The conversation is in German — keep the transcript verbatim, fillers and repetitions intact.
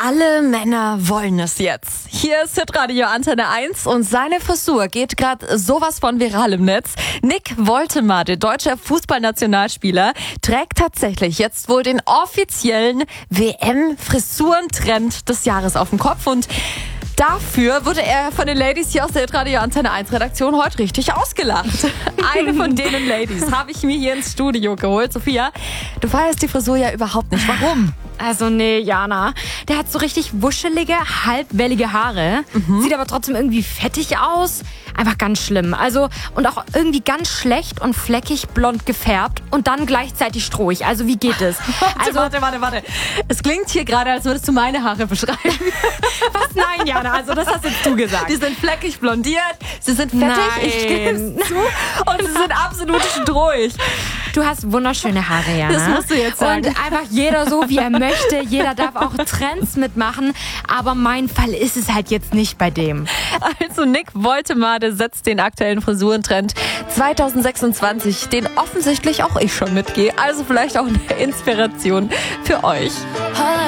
Alle Männer wollen es jetzt. Hier ist Hitradio Antenne eins und seine Frisur geht gerade sowas von viral im Netz. Nick Woltemade, der deutsche Fußballnationalspieler, trägt tatsächlich jetzt wohl den offiziellen W M-Frisurentrend des Jahres auf dem Kopf und dafür wurde er von den Ladies hier aus der Hitradio Antenne eins Redaktion heute richtig ausgelacht. Eine von denen Ladies habe ich mir hier ins Studio geholt. Sophia, du feierst die Frisur ja überhaupt nicht. Warum? Also nee, Jana, der hat so richtig wuschelige, halbwellige Haare, mhm. sieht aber trotzdem irgendwie fettig aus, einfach ganz schlimm. Also und auch irgendwie ganz schlecht und fleckig blond gefärbt und dann gleichzeitig strohig. Also wie geht es? Also, warte, warte, warte. Es klingt hier gerade, als würdest du meine Haare beschreiben. Was? Nein, Jana, also das hast jetzt du gesagt. Die sind fleckig blondiert, sie sind fettig, Nein. ich gebe es zu, und sie sind absolut strohig. Du hast wunderschöne Haare, Jana. Das musst du jetzt sagen. Und einfach jeder so, wie er möchte. Jeder darf auch Trends mitmachen, aber mein Fall ist es halt jetzt nicht bei dem. Also Nick Woltemade setzt den aktuellen Frisurentrend zwanzig sechsundzwanzig, den offensichtlich auch ich schon mitgehe. Also vielleicht auch eine Inspiration für euch.